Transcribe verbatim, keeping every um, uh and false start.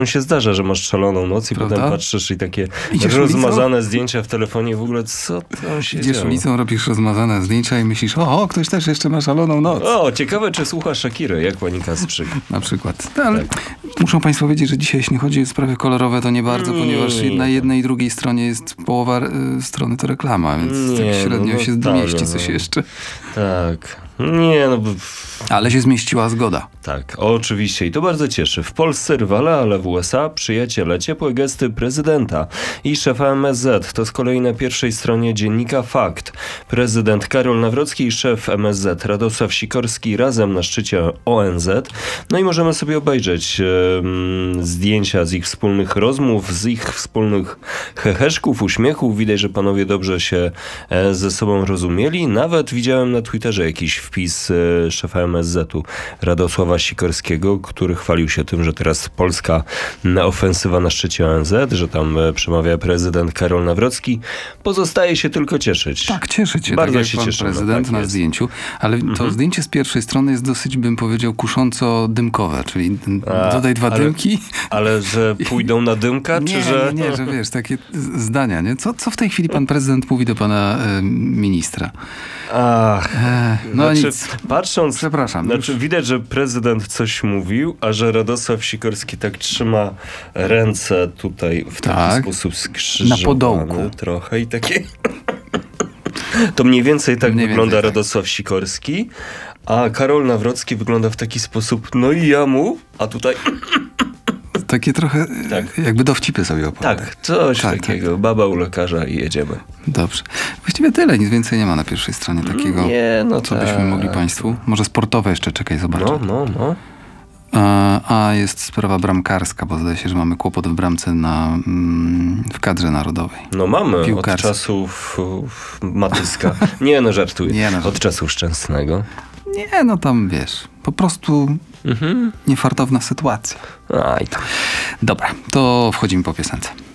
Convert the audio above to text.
się zdarza, że masz szaloną noc i Prawda? potem patrzysz i takie Idziesz rozmazane ulicą? zdjęcia w telefonie, w ogóle co tam się Idziesz działo? ulicą, robisz rozmazane zdjęcia i myślisz, o, o, ktoś też jeszcze ma szaloną noc. O, ciekawe, czy słucha Shakiry, jak pani Kasprzyk. Na przykład. No, ale muszą państwo wiedzieć, że dzisiaj, jeśli chodzi o sprawy kolorowe, to nie bardzo, Nie. ponieważ na jednej i drugiej stronie jest połowa y, strony to reklama, więc Nie, tak średnio no, się no, zmieści no, coś no. jeszcze. Tak. Nie, no bo... Ale się zmieściła zgoda. Tak, oczywiście i to bardzo cieszy. W Polsce rywale, ale w U S A przyjaciele. Ciepłe gesty prezydenta i szefa M S Z. To z kolei na pierwszej stronie dziennika Fakt. Prezydent Karol Nawrocki i szef M S Z Radosław Sikorski razem na szczycie O N Z. No i możemy sobie obejrzeć e, zdjęcia z ich wspólnych rozmów, z ich wspólnych heheszków, uśmiechów. Widać, że panowie dobrze się e, ze sobą rozumieli. Nawet widziałem na Twitterze jakiś wpis e, szefa M S Z-u Radosława Sikorskiego, który chwalił się tym, że teraz polska ofensywa na szczycie O N Z, że tam przemawia prezydent Karol Nawrocki. Pozostaje się tylko cieszyć. Tak, cieszę się. Bardzo tak jak się pan cieszę, no prezydent tak na jest. zdjęciu. Ale to Mhm. zdjęcie z pierwszej strony jest dosyć, bym powiedział, kusząco dymkowe. Czyli A, dodaj dwa ale- dymki. Ale że pójdą na dymka, Nie, czy że... nie, nie, że wiesz, takie z- zdania, nie? Co, co w tej chwili pan prezydent mówi do pana e, ministra? Ach, E, no znaczy, nic. patrząc... Przepraszam. Znaczy, widać, że prezydent coś mówił, a że Radosław Sikorski tak trzyma ręce tutaj w taki Tak. sposób skrzyżowane Na podołku. trochę i takie... To mniej więcej tak Mniej wygląda więcej tak. Radosław Sikorski, a Karol Nawrocki wygląda w taki sposób, no i ja mu, a tutaj... Takie trochę Tak. e, jakby dowcipy sobie opowiada. Tak, coś Tak, takiego. Baba u lekarza i jedziemy. Dobrze. Właściwie tyle, nic więcej nie ma na pierwszej stronie takiego, Nie, no co tak. byśmy mogli państwu. Może sportowe jeszcze, czekaj, zobaczę. No, no, no. A, a jest sprawa bramkarska, bo zdaje się, że mamy kłopot w bramce na, mm, w kadrze narodowej. No mamy od Piłkarstwo. czasów uf, Matyska. Nie no, żartuję. Nie no, Od żartuję. czasów Szczęsnego. Nie, no tam wiesz, po prostu Mhm. niefartowna sytuacja. Aj tam. Dobra, to wchodzimy po piosence.